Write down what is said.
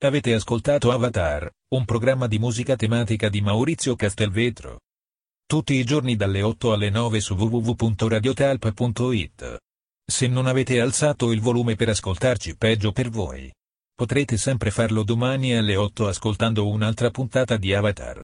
Avete ascoltato Avatar, un programma di musica tematica di Maurizio Castelvetro. Tutti i giorni dalle 8 alle 9 su www.radiotalpa.it. Se non avete alzato il volume per ascoltarci, peggio per voi. Potrete sempre farlo domani alle 8 ascoltando un'altra puntata di Avatar.